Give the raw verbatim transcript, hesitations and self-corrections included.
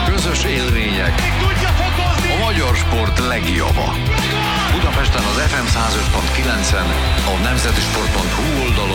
Közös élmények, a magyar sport legjava. Budapesten az ef em száz öt pont kilencen, a nemzetisport pont hu oldalon